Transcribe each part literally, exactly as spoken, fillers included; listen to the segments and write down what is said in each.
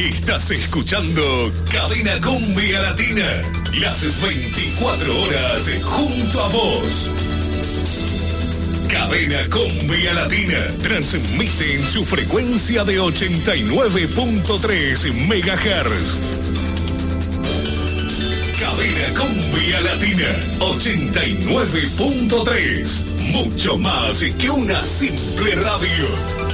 Estás escuchando Cadena Cumbia Latina, las veinticuatro horas junto a vos. Cadena Cumbia Latina transmite en su frecuencia de ochenta y nueve punto tres megahertz. Cadena Cumbia Latina ochenta y nueve punto tres. Mucho más que una simple radio.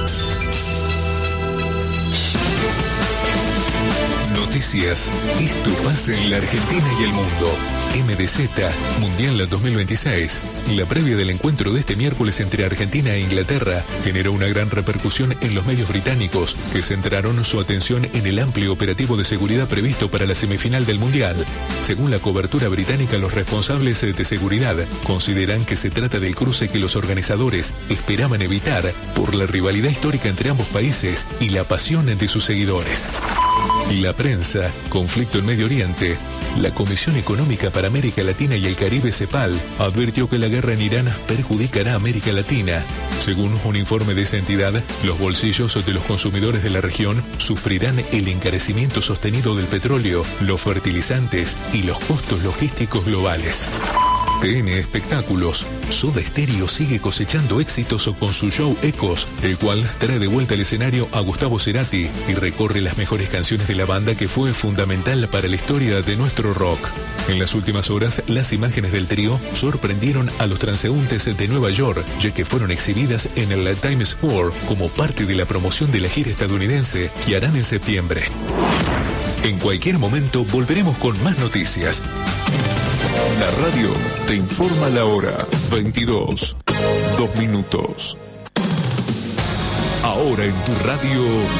Noticias. Esto pasa en la Argentina y el mundo. M D Z, Mundial dos mil veintiséis. La previa del encuentro de este miércoles entre Argentina e Inglaterra generó una gran repercusión en los medios británicos, que centraron su atención en el amplio operativo de seguridad previsto para la semifinal del Mundial. Según la cobertura británica, los responsables de seguridad consideran que se trata del cruce que los organizadores esperaban evitar por la rivalidad histórica entre ambos países y la pasión de sus seguidores. La prensa, conflicto en Medio Oriente. La Comisión Económica para América Latina y el Caribe, CEPAL, advirtió que la guerra en Irán perjudicará a América Latina. Según un informe de esa entidad, los bolsillos de los consumidores de la región sufrirán el encarecimiento sostenido del petróleo, los fertilizantes y los costos logísticos globales. T N Espectáculos. Soda Stereo sigue cosechando éxitos con su show Ecos, el cual trae de vuelta al escenario a Gustavo Cerati y recorre las mejores canciones de la banda que fue fundamental para la historia de nuestro rock. En las últimas horas, las imágenes del trío sorprendieron a los transeúntes de Nueva York, ya que fueron exhibidas en el Times Square como parte de la promoción de la gira estadounidense que harán en septiembre. En cualquier momento volveremos con más noticias. La radio te informa la hora. veintidós, dos minutos. Ahora en tu radio,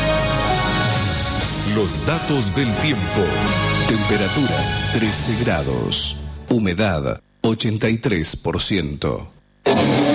los datos del tiempo. Temperatura trece grados. Humedad ochenta y tres por ciento.